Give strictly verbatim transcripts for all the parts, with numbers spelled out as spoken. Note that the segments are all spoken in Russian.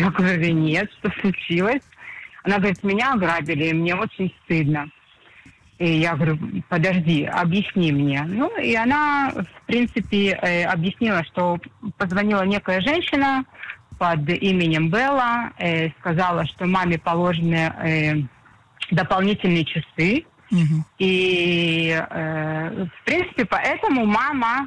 Я говорю, нет, что случилось? Она говорит, меня ограбили, и мне очень стыдно. И я говорю, подожди, объясни мне. Ну, и она, в принципе, э, объяснила, что позвонила некая женщина под именем Белла, э, сказала, что маме положены э, дополнительные часы. Mm-hmm. И, э, в принципе, поэтому мама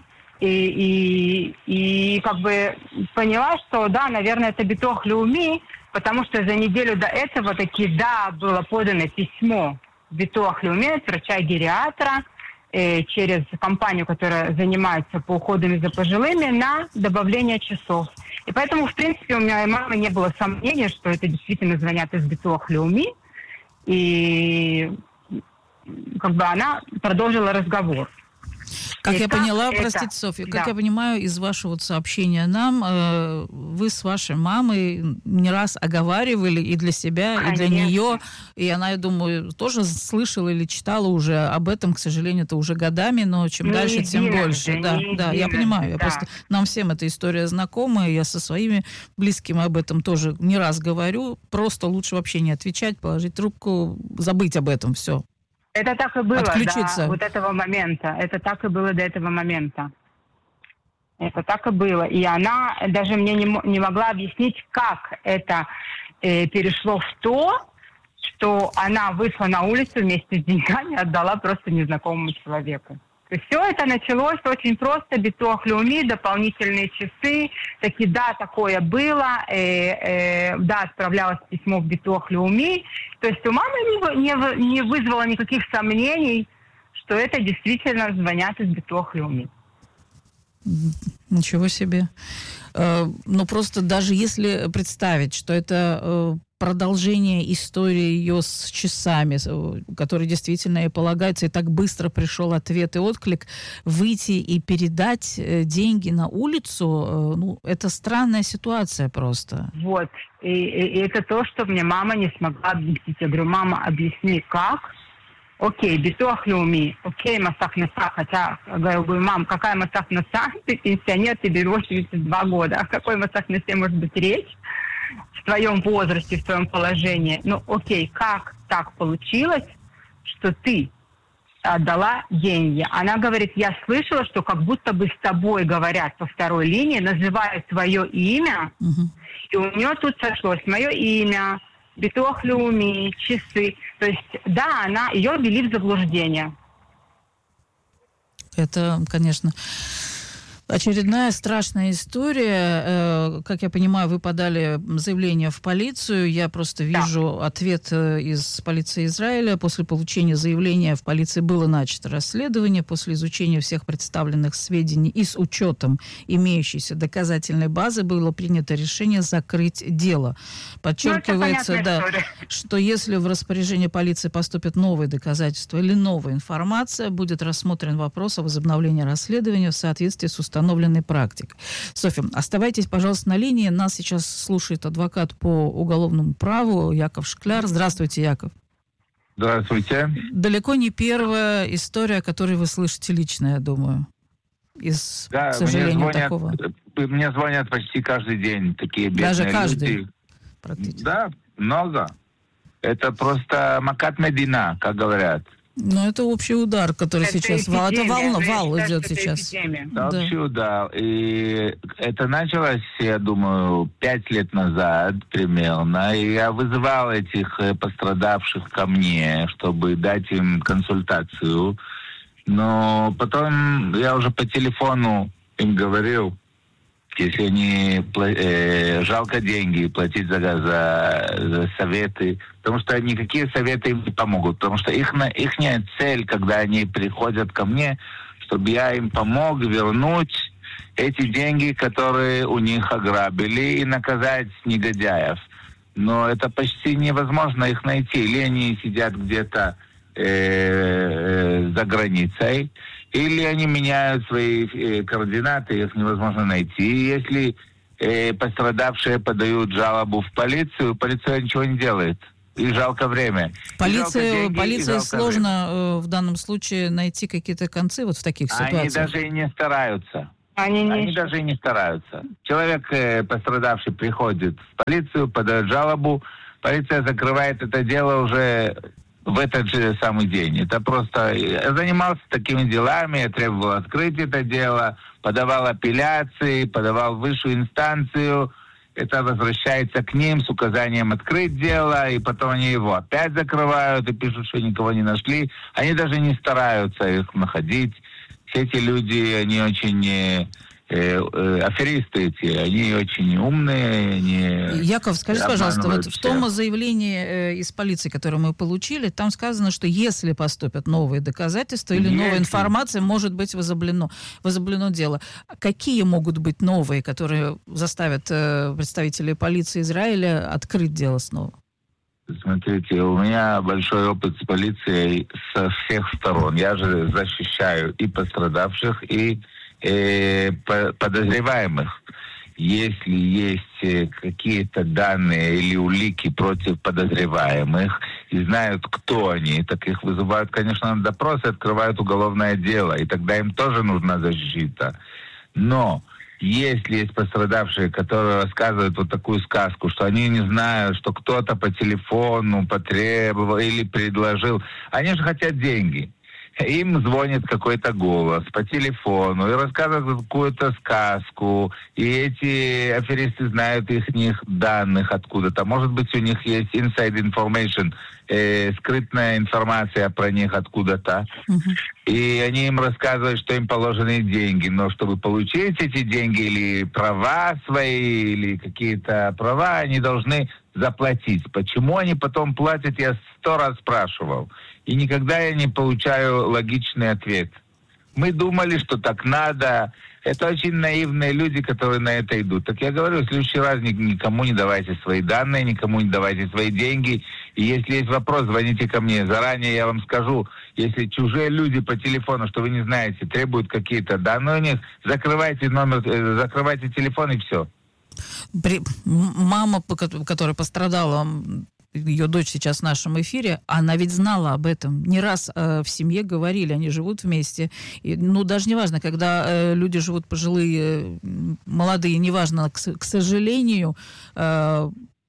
и, и, и как бы поняла, что, да, наверное, это битох леуми, потому что за неделю до этого таки, да, было подано письмо битох леуми от врача-гериатра э, через компанию, которая занимается по уходу за пожилыми, на добавление часов. И поэтому, в принципе, у меня и мамы не было сомнений, что это действительно звонят из битох леуми. И как бы она продолжила разговор. Как и я так поняла, это... простите, Софья, как да. я понимаю из вашего вот сообщения нам, э, вы с вашей мамой не раз оговаривали и для себя, Конечно. и для нее, и она, я думаю, тоже слышала или читала уже об этом, к сожалению, это уже годами, но чем не дальше, тем единожды, больше. Да, да, я понимаю, я да. просто нам всем эта история знакома, и я со своими близкими об этом тоже не раз говорю, просто лучше вообще не отвечать, положить трубку, забыть об этом, все. Это так и было Отключиться. до вот этого момента. Это так и было до этого момента. Это так и было. И она даже мне не, не могла объяснить, как это э, перешло в то, что она вышла на улицу вместе с деньгами и отдала просто незнакомому человеку. То есть все это началось очень просто, битох леуми, дополнительные часы. Таки, да, такое было. Э, э, да, отправлялось письмо в битох леуми. То есть у мамы не, не, не вызвало никаких сомнений, что это действительно звонят из битох леуми. Ничего себе. Ну, просто даже если представить, что это продолжение истории ее с часами, который действительно ей полагается, и так быстро пришел ответ и отклик, выйти и передать деньги на улицу, ну, это странная ситуация просто. Вот. И, и, и это то, что мне мама не смогла объяснить. Я говорю, мама, объясни, как? Окей, битох леуми, окей, масах наса, хотя, говорю, мам, какая масах наса? Ты пенсионер, тебе восемьдесят два года. О какой масах насе может быть речь? В твоем возрасте, в твоем положении. Ну, окей, как так получилось, что ты отдала деньги? Она говорит, я слышала, что как будто бы с тобой говорят по второй линии, называют твое имя, угу. И у нее тут сошлось мое имя, битох леуми, часы. То есть, да, она, ее ввели в заблуждение. Это, конечно... Очередная страшная история. Как я понимаю, вы подали заявление в полицию. Я просто вижу да. ответ из полиции Израиля. После получения заявления в полиции было начато расследование. После изучения всех представленных сведений и с учетом имеющейся доказательной базы было принято решение закрыть дело. Подчеркивается, ну, да, что если в распоряжение полиции поступят новые доказательства или новая информация, будет рассмотрен вопрос о возобновлении расследования в соответствии с установленной установленной практикой. Софья, оставайтесь, пожалуйста, на линии. Нас сейчас слушает адвокат по уголовному праву Яков Шкляр. Здравствуйте, Яков. Здравствуйте. Далеко не первая история, которую вы слышите лично, я думаю. Из, да, к сожалению, мне звонят, такого. Мне звонят почти каждый день такие бедные Даже каждый? люди. Да, много. Это просто макат медина, как говорят. Ну, это общий удар, который это сейчас... Вал, это волна, вал идет сейчас. Да, да, общий удар. И это началось, я думаю, пять лет назад примерно. И я вызывал этих пострадавших ко мне, чтобы дать им консультацию. Но потом я уже по телефону им говорил, если они э, жалко деньги платить за, за, за советы, потому что никакие советы им не помогут, потому что их, ихняя цель, когда они приходят ко мне, чтобы я им помог вернуть эти деньги, которые у них ограбили, и наказать негодяев. Но это почти невозможно их найти. Или они сидят где-то э, э, за границей, или они меняют свои э, координаты, их невозможно найти. Если э, пострадавшие подают жалобу в полицию, полиция ничего не делает. И жалко время. Полиция, и деньги, полиции и сложно э, в данном случае найти какие-то концы вот в таких ситуациях. Они даже и не стараются. Они, не Они даже и не стараются. Человек, э, пострадавший, приходит в полицию, подает жалобу, полиция закрывает это дело уже в этот же самый день. Это просто... Я занимался такими делами, я требовал открыть это дело, подавал апелляции, подавал в высшую инстанцию. Это возвращается к ним с указанием открыть дело, и потом они его опять закрывают и пишут, что никого не нашли. Они даже не стараются их находить. Все эти люди, они очень э, э, аферисты эти, они очень умные. Они Яков, скажите, пожалуйста, вот в том всех. заявлении э, из полиции, которое мы получили, там сказано, что если поступят новые доказательства или Если. новая информация, может быть возобновлено, возобновлено дело. Какие могут быть новые, которые заставят э, представителей полиции Израиля открыть дело снова? Смотрите, у меня большой опыт с полицией со всех сторон. Я же защищаю и пострадавших, и э, подозреваемых. Если есть какие-то данные или улики против подозреваемых и знают, кто они, так их вызывают, конечно, на допрос и открывают уголовное дело. И тогда им тоже нужна защита. Но если есть пострадавшие, которые рассказывают вот такую сказку, что они не знают, что кто-то по телефону потребовал или предложил, они же хотят деньги. Им звонит какой-то голос по телефону и рассказывает какую-то сказку, и эти аферисты знают их данных откуда-то. Может быть, у них есть inside information, э, скрытная информация про них откуда-то. Uh-huh. И они им рассказывают, что им положены деньги. Но чтобы получить эти деньги или права свои, или какие-то права, они должны заплатить. Почему они потом платят, я сто раз спрашивал. И никогда я не получаю логичный ответ. Мы думали, что так надо. Это очень наивные люди, которые на это идут. Так я говорю, в следующий раз никому не давайте свои данные, никому не давайте свои деньги. И если есть вопрос, звоните ко мне. Заранее я вам скажу, если чужие люди по телефону, что вы не знаете, требуют какие-то данные у них, закрывайте номер, закрывайте телефон и все. При... Мама, которая пострадала, ее дочь сейчас в нашем эфире, она ведь знала об этом. Не раз э, в семье говорили, они живут вместе. И, ну, даже не важно, когда э, люди живут пожилые, э, молодые, неважно, к, к сожалению, э,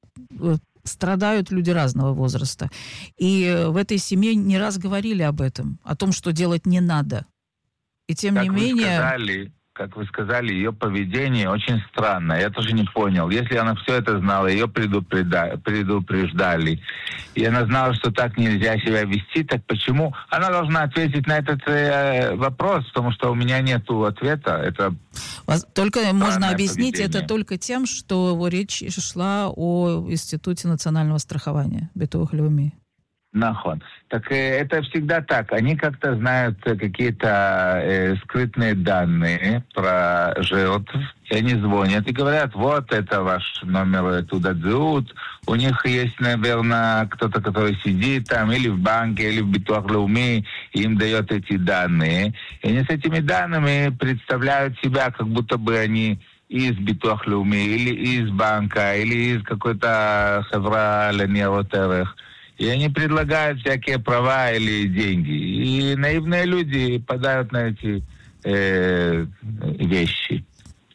э, страдают люди разного возраста. И э, в этой семье не раз говорили об этом, о том, что делать не надо. И тем как не вы менее... Сказали... Как вы сказали, ее поведение очень странное. Я тоже не понял. Если она все это знала, ее предупреда... предупреждали, и она знала, что так нельзя себя вести, так почему? Она должна ответить на этот э, вопрос, потому что у меня нет ответа. Это только можно объяснить поведение. Это только тем, что речь шла о Институте национального страхования Битуах Леуми. Нахон. Так э, это всегда так. Они как-то знают э, какие-то э, скрытные данные про жертв, и они звонят и говорят, вот это ваш номер туда дзют. У них есть, наверное, кто-то, который сидит там или в банке, или в Битуах Леуми, и им дает эти данные. И они с этими данными представляют себя, как будто бы они из Битуах Леуми, или из банка, или из какой-то хевра ленеротерех. И они предлагают всякие права или деньги. И наивные люди падают на эти э, вещи.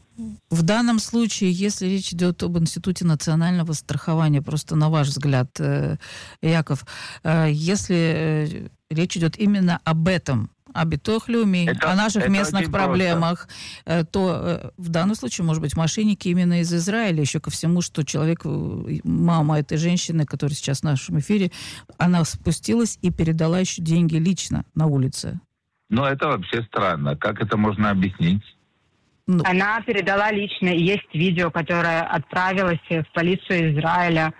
В данном случае, если речь идет об Институте национального страхования, просто на ваш взгляд, э, Яков, э, если э, речь идет именно об этом, о Битуах Леуми, о наших местных проблемах, просто. то в данном случае, может быть, мошенники именно из Израиля, еще ко всему, что человек, мама этой женщины, которая сейчас в нашем эфире, она спустилась и передала еще деньги лично на улице. Ну, это вообще странно. Как это можно объяснить? Ну. Она передала лично. Есть видео, которое отправилось в полицию Израиля.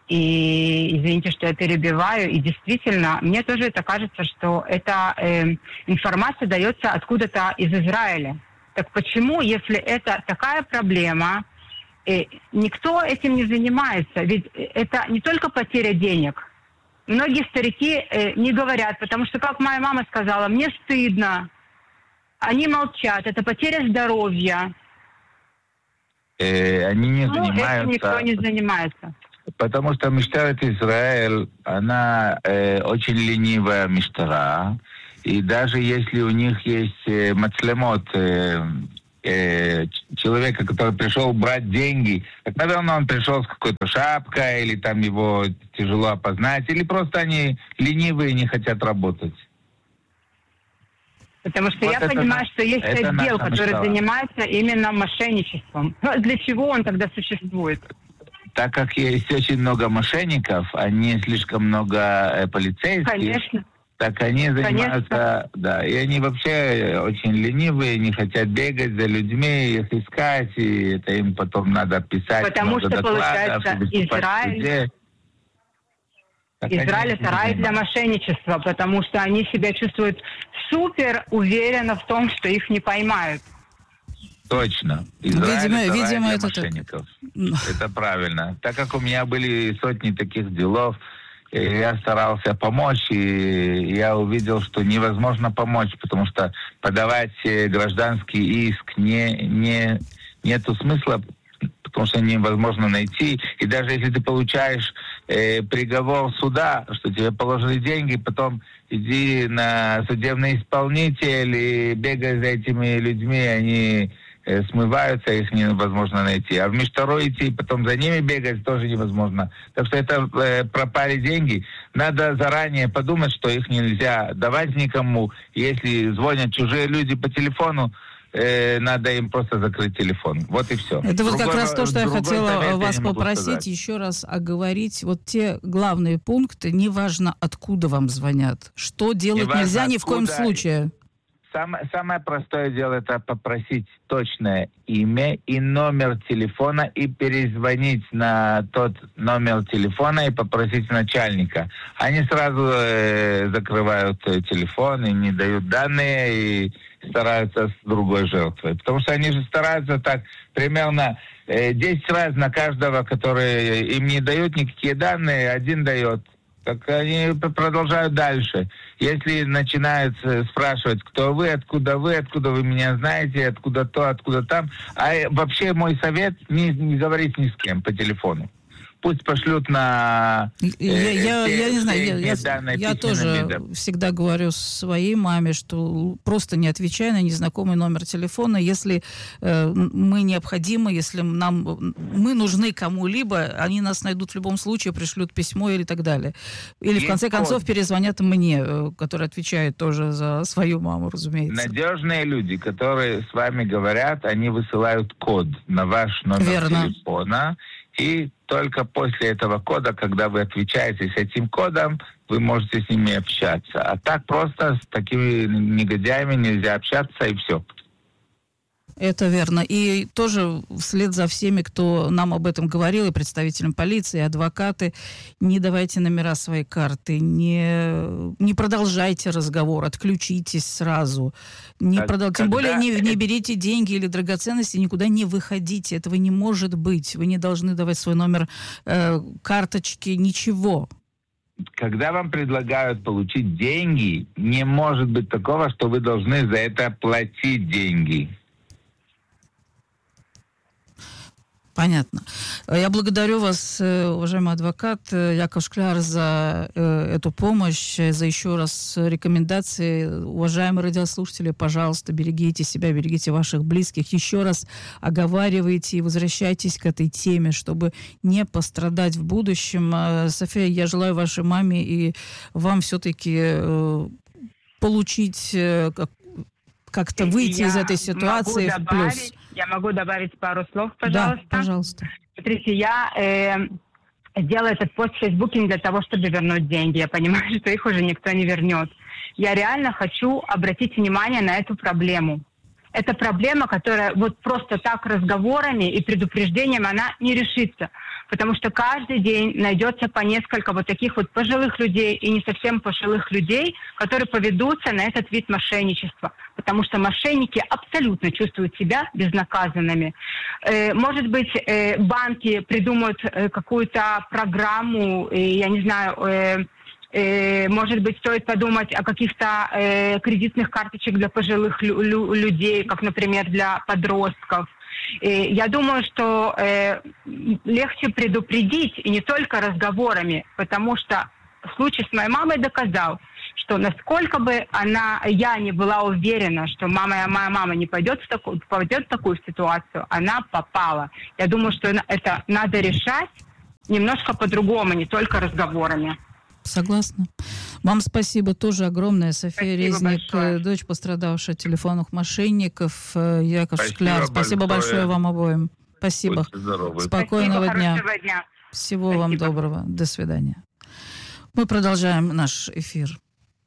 И извините, что я перебиваю. И действительно, мне тоже это кажется, что эта э, информация дается откуда-то из Израиля. Так почему, если это такая проблема, э, никто этим не занимается? Ведь это не только потеря денег. Многие старики э, не говорят, потому что, как моя мама сказала, мне стыдно. Они молчат. Это потеря здоровья. Э, они не ну, занимаются... этим никто не занимается. Потому что Миштарат Израиль, она э, очень ленивая миштара. И даже если у них есть э, мацлемот, э, э, человека, который пришел брать деньги, так, наверное, он пришел с какой-то шапкой, или там его тяжело опознать, или просто они ленивые и не хотят работать. Потому что вот я это понимаю, на... что есть отдел, который начало. занимается именно мошенничеством. Но для чего он тогда существует? Так как есть очень много мошенников, а не слишком много э, полицейских, Конечно. так они занимаются, Конечно. да, и они вообще очень ленивые, не хотят бегать за людьми, их искать, и это им потом надо писать. Потому что, докладов, получается, Израиль... Так Израиль это рай для мошенничества, потому что они себя чувствуют супер уверенно в том, что их не поймают. Точно. Израиль видимо, это видимо, рай для это мошенников. Так. Это правильно. Так как у меня были сотни таких делов, я старался помочь, и я увидел, что невозможно помочь, потому что подавать гражданский иск не, не, нету смысла, потому что невозможно найти. И даже если ты получаешь э, приговор суда, что тебе положили деньги, потом иди на судебный исполнитель и бегай за этими людьми, они э, смываются, их невозможно найти. А в Миштару идти, потом за ними бегать тоже невозможно. Так что это э, пропали деньги. Надо заранее подумать, что их нельзя давать никому. Если звонят чужие люди по телефону, надо им просто закрыть телефон. Вот и все. Это вот как раз то, что я хотела вас попросить еще раз оговорить. Вот те главные пункты, неважно, откуда вам звонят. Что делать нельзя ни в коем случае. Самое, самое простое дело — это попросить точное имя и номер телефона и перезвонить на тот номер телефона и попросить начальника. Они сразу э, закрывают телефон и не дают данные, и стараются с другой жертвой. Потому что они же стараются так примерно э, десять раз на каждого, который им не дают никакие данные, один дает. Так они продолжают дальше. Если начинают спрашивать, кто вы, откуда вы, откуда вы меня знаете, откуда то, откуда там. А вообще мой совет — не, не говорить ни с кем по телефону. Пусть пошлют на... Э, я, я, те, я не знаю, я, я, я тоже видом. Всегда говорю своей маме, что просто не отвечай на незнакомый номер телефона, если э, мы необходимы, если нам, мы нужны кому-либо, они нас найдут в любом случае, пришлют письмо или так далее. Или Есть в конце концов код. перезвонят мне, который отвечает тоже за свою маму, разумеется. Надежные люди, которые с вами говорят, они высылают код на ваш номер Верно. телефона, и только после этого кода, когда вы отвечаете с этим кодом, вы можете с ними общаться. А так просто с такими негодяями нельзя общаться, и все. Это верно. И тоже вслед за всеми, кто нам об этом говорил, и представителям полиции, и адвокаты, не давайте номера своей карты, не, не продолжайте разговор, отключитесь сразу. Не так, продол... Тем более не, не берите деньги или драгоценности, никуда не выходите. Этого не может быть. Вы не должны давать свой номер э, карточки, ничего. Когда вам предлагают получить деньги, не может быть такого, что вы должны за это платить деньги. Понятно. Я благодарю вас, уважаемый адвокат Яков Шкляр, за э, эту помощь, за еще раз рекомендации. Уважаемые радиослушатели, пожалуйста, берегите себя, берегите ваших близких. Еще раз оговаривайте и возвращайтесь к этой теме, чтобы не пострадать в будущем. София, я желаю вашей маме и вам все-таки э, получить... Э, как-то выйти я из этой ситуации в плюс. Я могу добавить пару слов, пожалуйста? Да, пожалуйста. Смотрите, я э, делаю этот пост в Фейсбуке не для того, чтобы вернуть деньги. Я понимаю, что их уже никто не вернет. Я реально хочу обратить внимание на эту проблему. Это проблема, которая вот просто так разговорами и предупреждением она не решится. Потому что каждый день найдется по несколько вот таких вот пожилых людей и не совсем пожилых людей, которые поведутся на этот вид мошенничества. Потому что мошенники абсолютно чувствуют себя безнаказанными. Э, может быть, э, банки придумают э, какую-то программу, э, я не знаю... Э, Может быть, стоит подумать о каких-то э, кредитных карточек для пожилых лю- лю- людей, как, например, для подростков. И я думаю, что э, легче предупредить, и не только разговорами, потому что случай с моей мамой доказал, что насколько бы она, я не была уверена, что мама, моя мама не пойдет в такую, попадет в такую ситуацию, она попала. Я думаю, что это надо решать немножко по-другому, не только разговорами. Согласна. Вам спасибо тоже огромное. София Спасибо Резник, большое. Дочь пострадавшая от телефонных мошенников. Яков Спасибо Шкляр. Спасибо большое. большое вам обоим. Спасибо. Спокойного Спасибо, дня. хорошего дня. Всего Спасибо. вам доброго. До свидания. Мы продолжаем наш эфир.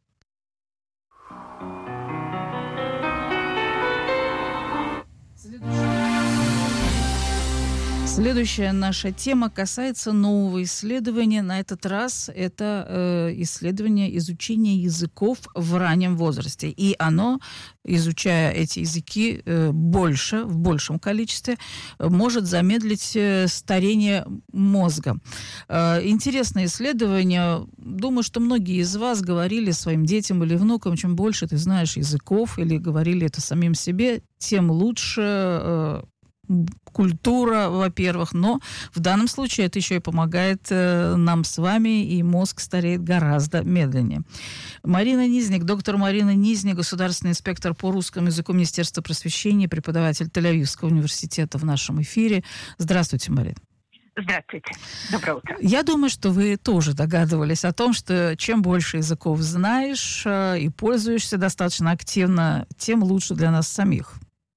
Следующая наша тема касается нового исследования. На этот раз это э, исследование изучения языков в раннем возрасте. И оно, изучая эти языки э, больше, в большем количестве, может замедлить э, старение мозга. Э, интересное исследование. Думаю, что многие из вас говорили своим детям или внукам, чем больше ты знаешь языков, или говорили это самим себе, тем лучше э, культура, во-первых, но в данном случае это еще и помогает э, нам с вами, и мозг стареет гораздо медленнее. Марина Низник, доктор Марина Низник, государственный инспектор по русскому языку Министерства просвещения, преподаватель Тель-Авивского университета в нашем эфире. Здравствуйте, Марина. Здравствуйте. Доброе утро. Я думаю, что вы тоже догадывались о том, что чем больше языков знаешь э, и пользуешься достаточно активно, тем лучше для нас самих.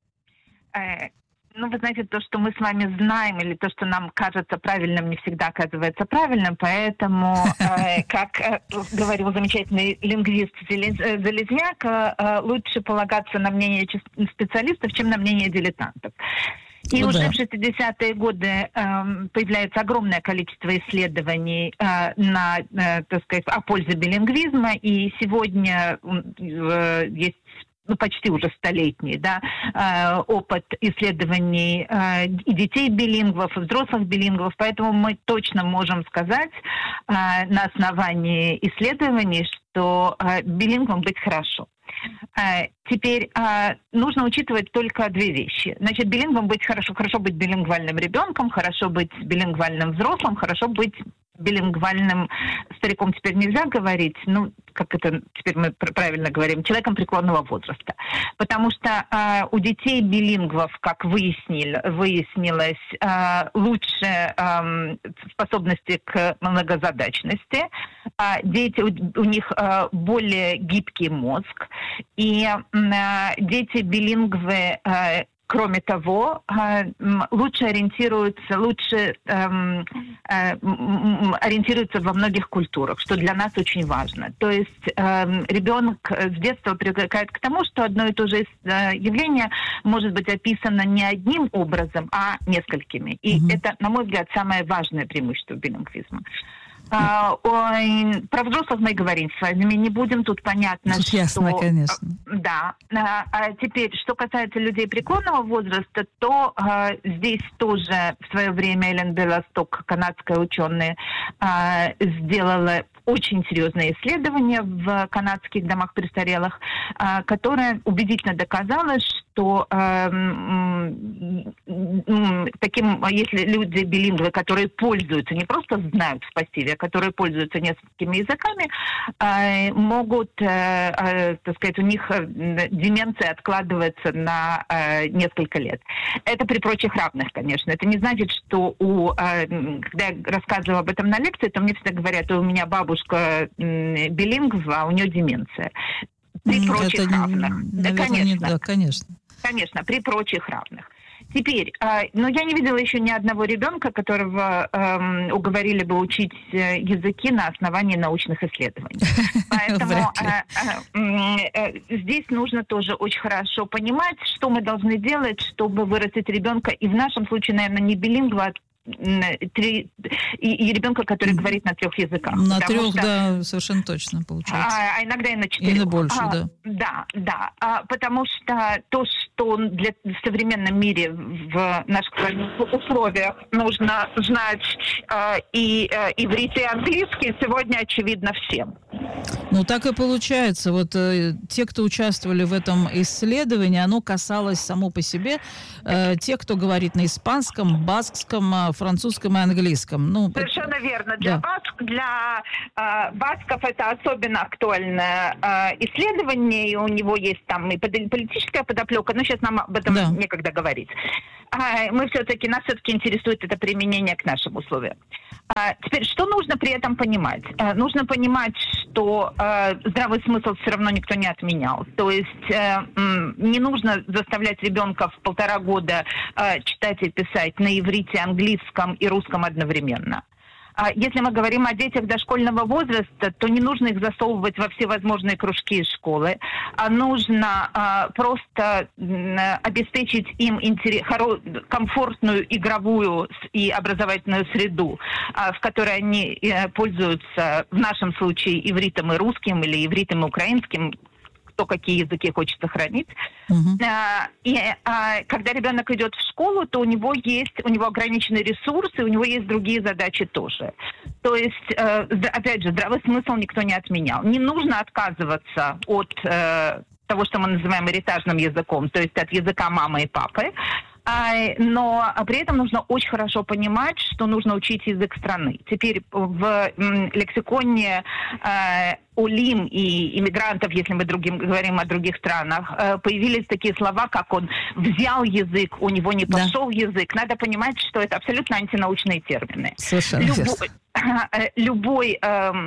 Э, Ну, вы знаете, то, что мы с вами знаем, или то, что нам кажется правильным, не всегда оказывается правильным. Поэтому, э, как э, говорил замечательный лингвист Залезняк, э, лучше полагаться на мнение специалистов, чем на мнение дилетантов. И ну, уже да. в шестидесятые годы э, появляется огромное количество исследований э, на, э, так сказать, о пользе билингвизма. И сегодня э, есть ну, почти уже столетний, да, э, опыт исследований э, и детей билингвов, и взрослых билингвов, поэтому мы точно можем сказать э, на основании исследований, что э, билингвом быть хорошо. Э, теперь э, нужно учитывать только две вещи. Значит, билингвом быть хорошо, хорошо быть билингвальным ребенком, хорошо быть билингвальным взрослым, хорошо быть билингвальным стариком теперь нельзя говорить, ну, как это теперь мы правильно говорим, человеком преклонного возраста. Потому что э, у детей билингвов, как выяснили, выяснилось, э, лучше э, способности к многозадачности. Э, дети, у, у них э, более гибкий мозг. И э, дети билингвы, э, кроме того, лучше ориентируются, лучше эм, э, ориентируются во многих культурах, что для нас очень важно. То есть эм, ребенок с детства привыкает к тому, что одно и то же явление может быть описано не одним образом, а несколькими. И mm-hmm. это, на мой взгляд, самое важное преимущество билингвизма. А, ой, про взрослых мы говорим с вами не будем, тут понятно, тут что... ясно, конечно. Да. А, а теперь, что касается людей преклонного возраста, то а, здесь тоже в свое время Эллен Белосток, канадская ученая, а, сделала очень серьезное исследование в канадских домах престарелых, а, которое убедительно доказало, что а, м, м, таким, если люди билингвы, которые пользуются, не просто знают в пассиве, а которые пользуются несколькими языками, а, могут, а, а, так сказать, у них деменция откладывается на а, несколько лет. Это при прочих равных, конечно. Это не значит, что у, а, когда я рассказывала об этом на лекции, то мне всегда говорят, у меня бабушка м, билингв, а у нее деменция. При Это прочих не, равных. Да, конечно. Не, да, конечно. Конечно, при прочих равных. Теперь, э, но я не видела еще ни одного ребенка, которого э, уговорили бы учить языки на основании научных исследований. Поэтому э, э, э, здесь нужно тоже очень хорошо понимать, что мы должны делать, чтобы вырастить ребенка. И в нашем случае, наверное, не билингва, Три, и, и ребенка, который mm. говорит на трех языках. На трех, что, да, совершенно точно получается. А, а иногда и на четырех. И на больше, а, да. Да, да. А, потому что то, что для, в современном мире в наших условиях нужно знать а, и а, иврит, и английский, сегодня очевидно всем. Ну, так и получается. Вот э, те, кто участвовали в этом исследовании, оно касалось само по себе э, тех, кто говорит на испанском, баскском, французском и английском. Ну, совершенно верно. Для, да. баск, для э, басков это особенно актуальное э, исследование, и у него есть там и политическая подоплека, но сейчас нам об этом да. некогда говорить. А, мы все-таки, нас все-таки интересует это применение к нашим условиям. А, теперь, что нужно при этом понимать? А, нужно понимать, что а, здравый смысл все равно никто не отменял. То есть а, м, не нужно заставлять ребенка в полтора года а, читать и писать на иврите, английском и русском одновременно. Если мы говорим о детях дошкольного возраста, то не нужно их засовывать во всевозможные кружки из школы, а нужно а, просто а, обеспечить им интерес, хоро, комфортную игровую и образовательную среду, а, в которой они а, пользуются, в нашем случае, ивритом и русским или ивритом и украинским, кто какие языки хочет сохранить. Uh-huh. А, и а, когда ребенок идет в школу, то у него есть, у него ограниченные ресурсы, у него есть другие задачи тоже. То есть, э, опять же, здравый смысл никто не отменял. Не нужно отказываться от э, того, что мы называем эритажным языком, то есть от языка мамы и папы. Но при этом нужно очень хорошо понимать, что нужно учить язык страны. Теперь в лексиконе э, улим и иммигрантов, если мы другим, говорим о других странах, э, появились такие слова, как он взял язык, у него не пошел да. язык. Надо понимать, что это абсолютно антинаучные термины. Совершенно любой, э, любой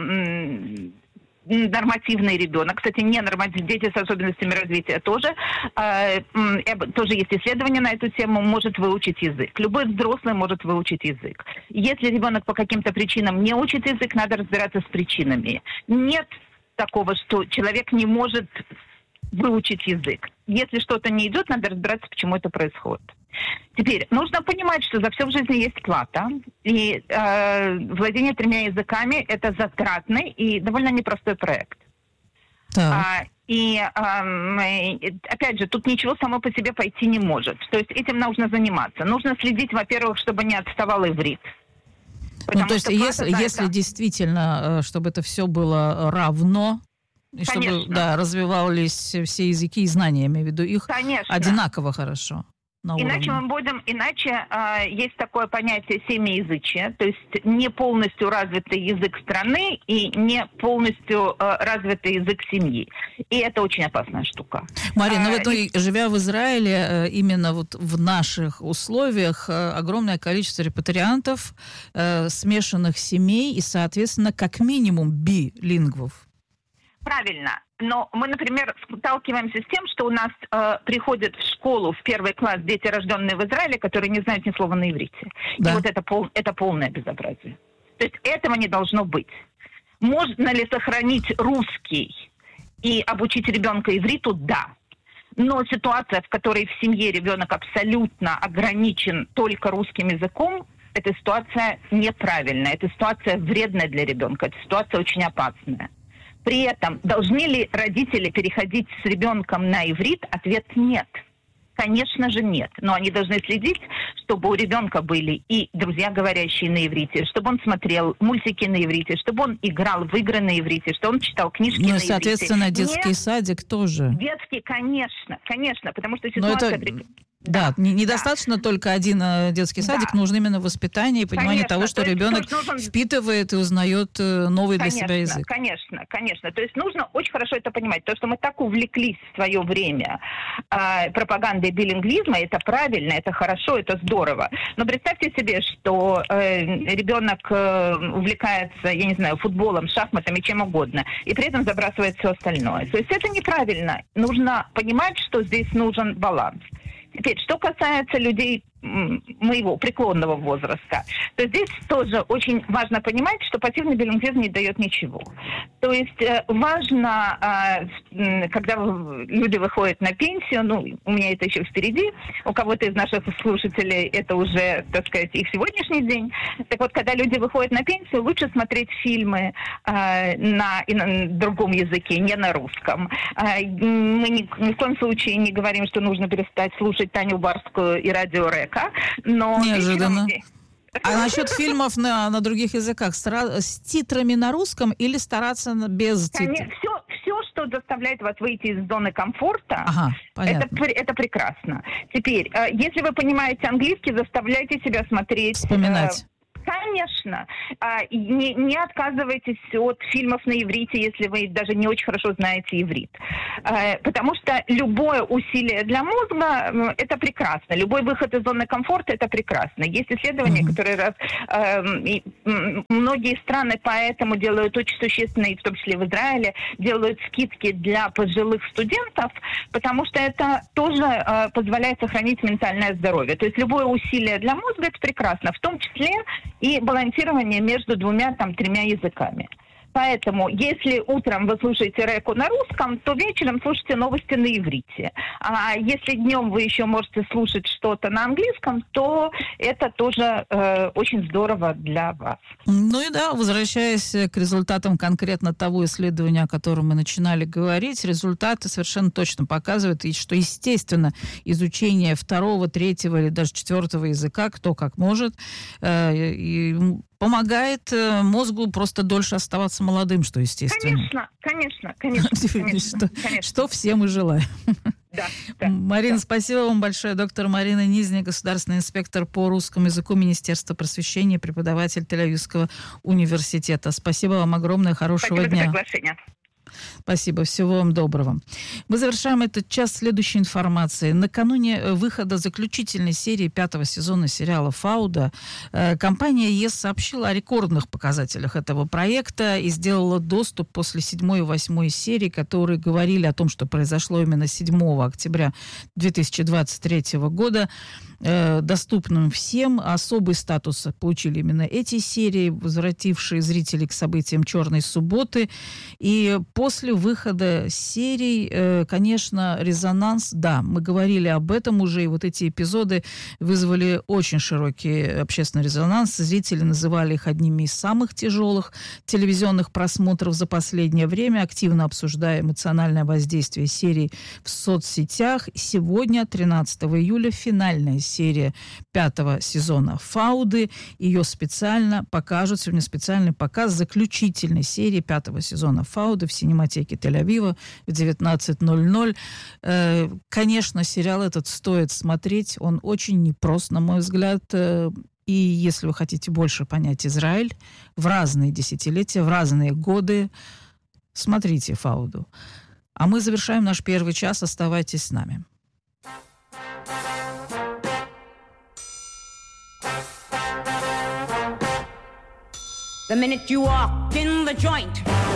э, нормативный ребенок, кстати, не нормативный, дети с особенностями развития тоже, э, э, тоже есть исследования на эту тему, может выучить язык. Любой взрослый может выучить язык. Если ребенок по каким-то причинам не учит язык, надо разбираться с причинами. Нет такого, что человек не может выучить язык. Если что-то не идет, надо разбираться, почему это происходит. Теперь, нужно понимать, что за все в жизни есть плата, и э, владение тремя языками – это затратный и довольно непростой проект. А, и, э, опять же, тут ничего само по себе пойти не может. То есть этим нужно заниматься. Нужно следить, во-первых, чтобы не отставал иврит. Ну, то есть если, если это... действительно, чтобы это все было равно, и чтобы да, развивались все языки и знания, я имею в виду, их Конечно. Одинаково хорошо. Иначе мы будем, иначе э, есть такое понятие семиязычия, то есть не полностью развитый язык страны и не полностью э, развитый язык семьи. И это очень опасная штука. Марина, а, ну вот и... живя в Израиле, именно вот в наших условиях огромное количество репатриантов, э, смешанных семей и, соответственно, как минимум билингвов. Правильно. Но мы, например, сталкиваемся с тем, что у нас э, приходят в школу в первый класс дети, рожденные в Израиле, которые не знают ни слова на иврите. Да. И вот это, пол, это полное безобразие. То есть этого не должно быть. Можно ли сохранить русский и обучить ребенка ивриту? Да. Но ситуация, в которой в семье ребенок абсолютно ограничен только русским языком, эта ситуация неправильная, эта ситуация вредная для ребенка, эта ситуация очень опасная. При этом, должны ли родители переходить с ребенком на иврит? Ответ – нет. Конечно же, нет. Но они должны следить, чтобы у ребенка были и друзья, говорящие на иврите, чтобы он смотрел мультики на иврите, чтобы он играл в игры на иврите, чтобы он читал книжки ну, на иврите. Ну, соответственно, детский нет, садик тоже. Детский, конечно, конечно, потому что ситуация... Это... Да, да, недостаточно да. только один детский садик, да. нужно именно воспитание и понимание конечно, того, что то ребенок нужен... впитывает и узнает новый конечно, для себя язык. Конечно, конечно. То есть нужно очень хорошо это понимать. То, что мы так увлеклись в свое время э, пропагандой билингвизма, это правильно, это хорошо, это здорово. Но представьте себе, что э, ребенок э, увлекается, я не знаю, футболом, шахматами, чем угодно, и при этом забрасывает все остальное. То есть это неправильно. Нужно понимать, что здесь нужен баланс. Теперь, что касается людей моего преклонного возраста, то здесь тоже очень важно понимать, что пассивный билингвизм не дает ничего. То есть важно, когда люди выходят на пенсию, ну, у меня это еще впереди, у кого-то из наших слушателей это уже, так сказать, их сегодняшний день. Так вот, когда люди выходят на пенсию, лучше смотреть фильмы на, на другом языке, не на русском. Мы ни, ни в коем случае не говорим, что нужно перестать слушать Таню Барскую и радио Река, но неожиданно. А насчет фильмов на, на других языках, с титрами на русском или стараться без титров? Все, все, что заставляет вас выйти из зоны комфорта, ага, это, это прекрасно. Теперь, если вы понимаете английский, заставляйте себя смотреть... Вспоминать. Конечно. Не, не отказывайтесь от фильмов на иврите, если вы даже не очень хорошо знаете иврит. Потому что любое усилие для мозга – это прекрасно. Любой выход из зоны комфорта – это прекрасно. Есть исследования, mm-hmm. которые раз, э, многие страны поэтому делают очень существенные, в том числе в Израиле, делают скидки для пожилых студентов, потому что это тоже э, позволяет сохранить ментальное здоровье. То есть любое усилие для мозга – это прекрасно, в том числе и балансирование между двумя, там, тремя языками. Поэтому, если утром вы слушаете рэку на русском, то вечером слушайте новости на иврите. А если днем вы еще можете слушать что-то на английском, то это тоже э, очень здорово для вас. Ну и да, возвращаясь к результатам конкретно того исследования, о котором мы начинали говорить, результаты совершенно точно показывают, что, естественно, изучение второго, третьего или даже четвертого языка, кто как может, э, и помогает мозгу просто дольше оставаться молодым, что естественно. Конечно, конечно, конечно. конечно, что, конечно. что все мы желаем. Да, да, Марина, да. спасибо вам большое. Доктор Марина Низник, государственный инспектор по русскому языку Министерства просвещения, преподаватель Тель-Авивского университета. Спасибо вам огромное, хорошего спасибо дня. за приглашение. Спасибо, всего вам доброго. Мы завершаем этот час следующей информацией. Накануне выхода заключительной серии пятого сезона сериала «Фауда» компания ЕС сообщила о рекордных показателях этого проекта и сделала доступ после седьмой и восьмой серии, которые говорили о том, что произошло именно седьмого октября две тысячи двадцать третьего года, доступным всем. Особый статус получили именно эти серии, возвратившие зрителей к событиям «Черной субботы». И после выхода серий, конечно, резонанс, да, мы говорили об этом уже, и вот эти эпизоды вызвали очень широкий общественный резонанс. Зрители называли их одними из самых тяжелых телевизионных просмотров за последнее время, активно обсуждая эмоциональное воздействие серий в соцсетях. Сегодня, тринадцатого июля, финальная серия пятого сезона «Фауды». Ее специально покажут, сегодня специальный показ заключительной серии пятого сезона «Фауды» в синематеке Тель-Авива в девятнадцать ноль ноль. Э, конечно, сериал этот стоит смотреть. Он очень непрост, на мой взгляд. Э, и если вы хотите больше понять Израиль в разные десятилетия, в разные годы, смотрите «Фауду». А мы завершаем наш первый час. Оставайтесь с нами. The minute you walk in the joint,